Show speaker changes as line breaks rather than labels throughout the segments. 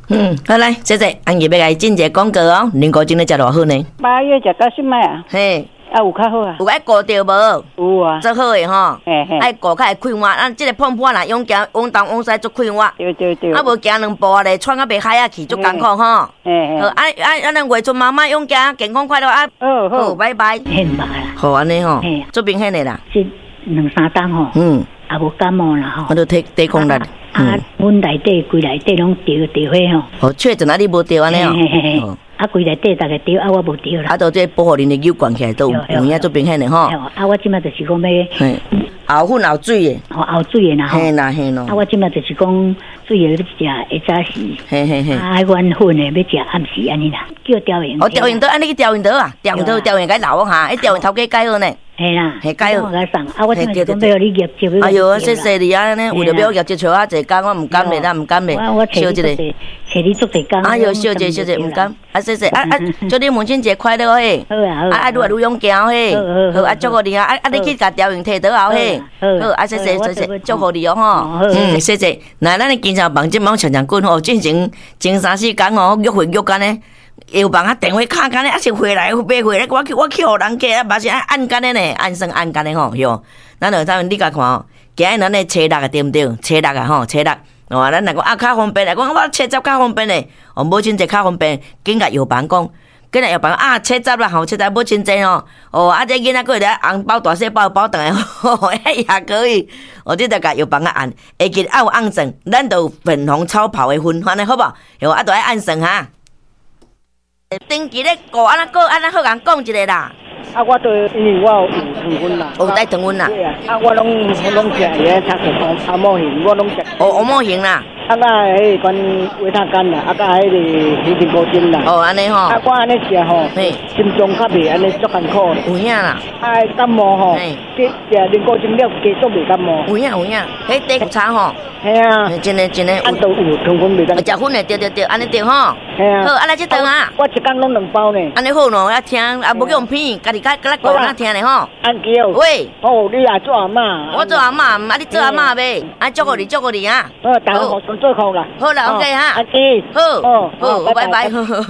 好来，姐姐，俺日要来进一个广告哦。林国精你食偌好呢
8月食到10摆啊？
嘿，
有较好啊？
有爱顾着无？
有啊，
做好诶吼，爱顾较会快活。咱即个碰破啦，勇行往东往西足快活。
对。
啊，无行2步啊咧，喘啊袂海啊去，足艰苦吼。好，咱月春妈妈勇行，健康快乐啊。好，拜拜。
很麻啦。
好安尼吼，做明显的啦。
这2-3天吼，也无感冒啦吼。
我都抵抗力。
阮内底规内底拢着血吼。
哦，确诊啊，你无着安尼哦。
规内底大概着，我无着啦。
都这保护恁的有关起来都有影做明显的吼。
我即摆就是讲要
熬粉熬水的。
熬水的啦吼。
嘿咯。
我即摆就是讲水的要食下早时。
嘿。
阮粉的要食暗时安尼啦。叫调盐。
调盐刀，安尼去调盐刀啊？调盐该留下，调盐头家改好呢。
嘿啦，
改好。
我即摆就讲要你业绩。
哎呦，谢谢你啊！呢，为了要业绩找啊，一工我唔甘袂，唔甘袂。小一个，
找你做一工。
哎呦，小姐，唔甘。谢谢。祝你母亲节快乐嘿！
好啊。
愈来愈勇行嘿！好，祝福你啊！你去甲调用摕倒后嘿！好，谢谢，祝福你哦吼！谢谢。那咱的经常房即忙常常滚吼，进行前3-4工吼，约会干呢，又帮电话卡干呢，是回来买回来，我去互人家，嘛是按干的呢，按算按干的吼，哟。咱就咱你甲看吼，今日咱的初六对毋对？初六啊吼，初六。哦，咱来讲较方便来讲，我切十较方便嘞。哦，母亲节较方便，紧甲药房讲，紧甲药房切十啦吼，切十母亲节哦。这囡仔过来红包大细包转来，也可以。这就甲药房按，会记有按算，咱就粉红超跑的分，安尼好无？哟，都爱按算哈。登记咧过安那好人讲一个啦。
我对，因为我有糖分啦。
带糖分啦。
我拢食伊擦水汤阿毛型，我拢食。
阿毛型啦。
甲迄款维他干啦，甲迄个黑苹果精啦。
安尼吼。
我安尼食吼，心脏较袂安尼足艰苦。
有影啦。
感冒吼，食苹果精了加速袂感冒。
有影。迄地谷茶吼。
系啊。
真的。
按都有糖分袂当。
食粉的对，安尼对吼。
系啊。
好，安尼即顿啊。
我一工拢2包呢。
安尼好喏，要听，无叫用片，家己甲咱讲咱听咧吼。
安叫。喂。你也做阿嬷。
我做阿嬷，你做阿嬷呗。祝福你啊。
大家互相做好啦。
好啦 ，OK 哈。好，拜拜。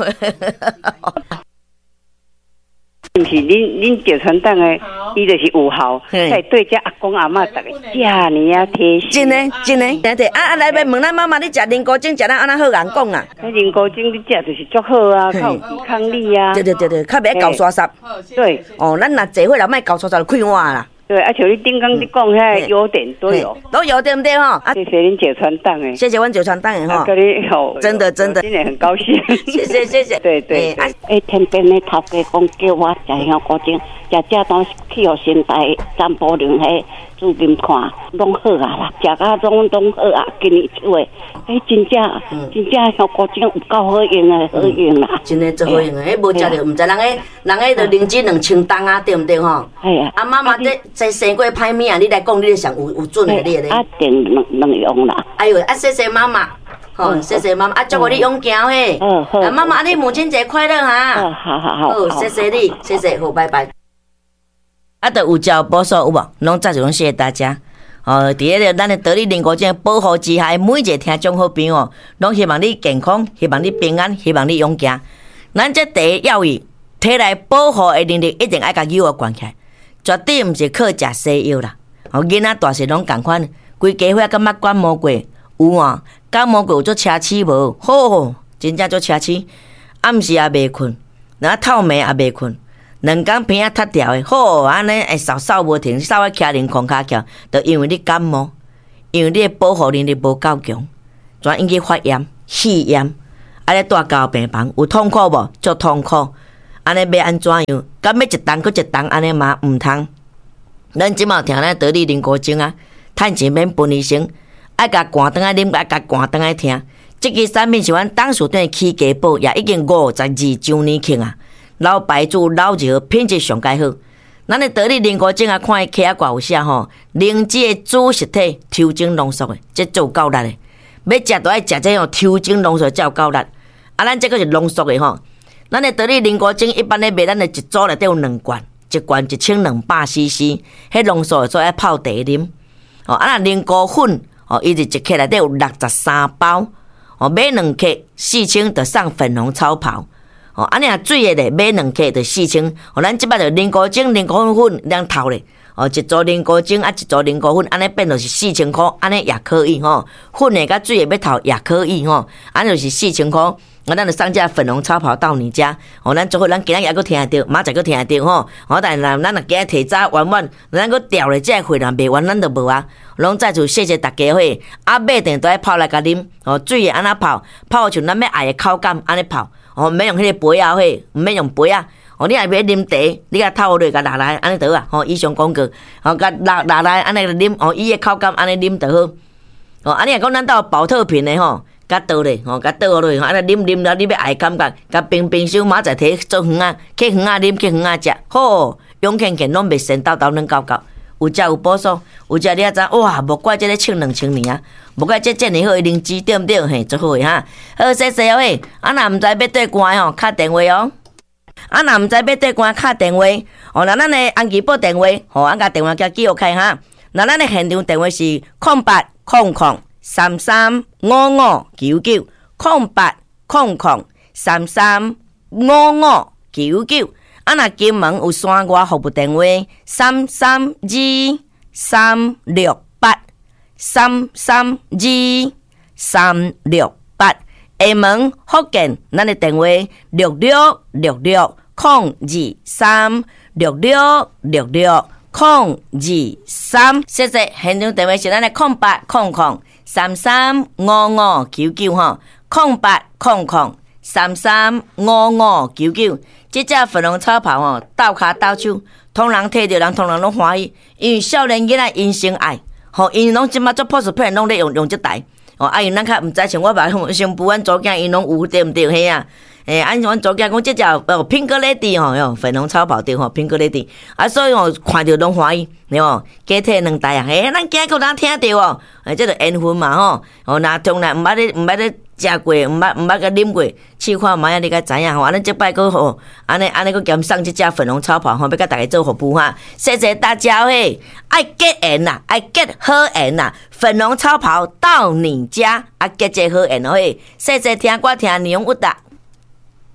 就是恁赵传党的，伊就是有效，在对这阿公阿嬷逐个遮尼啊贴心。
真的，对。来问咱妈妈，你食灵菇精食咱安那好人讲啊？
灵菇精你食就是足好啊，较有抵抗力啊。
对，较袂搞刷刷。
对。
咱若坐伙人莫搞刷刷就快活啦。
对，像你顶刚你讲遐优点都有，
对不对吼？
谢谢恁九川党诶，
谢谢阮九川党诶吼，
跟你好，
真的，
今年很高兴，
谢谢，
对。
天边的头家讲叫我食香菇精，食当去互现代散步量迄主任看，拢好啊啦，食甲拢好啊，今年出诶，真正香菇精有够好用诶，好用啦，
真诶最好用诶，无食着毋知人诶着灵芝2,000担啊，对毋对吼？
系啊，
妈妈这生过歹物啊，你来讲，你上有准诶，你咧。
定能用啦。
哎呦，谢谢妈妈，好，谢谢妈妈，祝福你勇行嘿。好。妈妈，你母亲节快乐哈。好，谢谢你，谢谢，好，拜拜。都有照保守有无？拢再一次谢谢大家。伫个咱的得力灵菇精保护之下，每一个听众好朋友，拢希望你健康，希望你平安，希望你勇行。咱这第一要义，体内保护的能力一定爱甲幼儿关起来，绝对毋是靠食西药啦。囡仔大细拢共款，规家伙感觉感冒过，有啊，感冒过有做车齿无？好，真正做车齿，暗时也袂困，然后透暝也袂困。2工鼻仔塌掉的，好安尼会扫无停，扫啊徛连空骹翘，就因为你感冒，因为你的保护能力无够强，转引起发炎、肺炎，咧带到病房，有痛苦无？足痛苦，安尼要安怎样？敢要一重搁一重安尼嘛毋通。咱即马听咱得力灵菇精啊，趁钱免分医生，爱甲寒顿来啉，爱甲寒顿来听。即支产品是阮董事长起家宝，也已经52周年庆啊。老牌子老热，品质上介好。咱的得力灵菇精啊，看伊壳挂有写吼，灵芝的主实体抽精浓缩的，这足有够力的。要食都爱食这种抽精浓缩才有够力。咱这个是浓缩的吼。咱的得力灵菇精一般咧卖，咱的一组内底有2罐，一罐1200cc，迄浓缩的所爱泡茶啉。若灵菇粉伊是一克内底有63包。 买2克4000就送粉红超跑。安尼啊水的咧买2克就4000，咱即摆就凝固精、凝固粉两头咧。一组凝固精一组凝固粉，安尼变就是4000块，安尼也可以粉的甲水的要头也可以安尼就是4000块。咱就送这粉红超跑到你家，咱做伙，咱今仔也搁听着，明仔搁听着但咱若今日提早完完，咱搁调咧这货，若卖完咱就无啊。拢再次谢谢大家伙，买定都爱泡来甲啉，水安那泡像咱要爱的口感安尼泡，毋免用迄个杯啊，毋免用杯啊。你若要啉茶，你甲透落甲拿来安尼得啊。以上讲过，甲拿来安尼啉，伊的口感安尼啉就好。安尼若讲咱到保特瓶的甲倒咧，甲倒落去，安尼啉了，你要爱感觉，甲冰箱明仔摕做园仔，去园仔啉，去园仔食，好，永健健拢袂先斗软搞搞，有食有补数，有食你也知，哇，无怪这个庆2000年啊，无怪这尼好灵芝对毋对？嘿，足好诶哈，好谢谢喂，若毋知要对关敲电话若毋知要对关敲电话，若咱的安琪报电话，甲电话叫记录开哈，若咱的现场电话是0800335599 0800335599。若金门有山外服务电话332-368 332-368。厦门福建咱的电话66660236660623。谢谢，现场电话是咱的08003355990800335599。这只粉红超跑斗骹斗手，通人摕着人，通人拢欢喜，因为少年囡仔因先爱，因拢即马做 post 片拢咧用这台，因咱较毋知像我爸上部阮祖囝因拢有对毋对嘿啊？按阮祖囝讲这只苹果 lady 粉红超跑对苹果 lady， 所以看着拢欢喜，加摕2台啊，咱今个人听着这就缘分嘛若从来毋捌咧食过，毋捌甲啉过，试看卖你甲知影咱这摆个安尼个兼送这只粉红超跑要甲大家做服务哈，谢谢大家嘿，爱结缘啦，爱结好缘啦，粉红超跑到你家结这好缘嘿，谢谢听歌听年永有达。